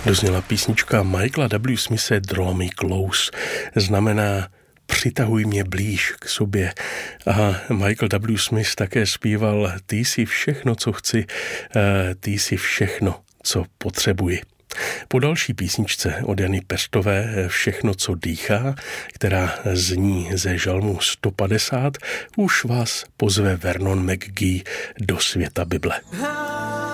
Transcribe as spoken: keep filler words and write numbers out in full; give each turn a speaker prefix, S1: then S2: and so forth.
S1: Dozněla písnička Michaela W. Smithe Draw Me Close. Znamená přitahuj mě blíž k sobě. A Michael W. Smith také zpíval Ty jsi všechno, co chci, ty jsi všechno, co potřebuji. Po další písničce od Jany Pestové Všechno, co dýchá, která zní ze žalmu sto padesát, už vás pozve Vernon McGee do světa Bible.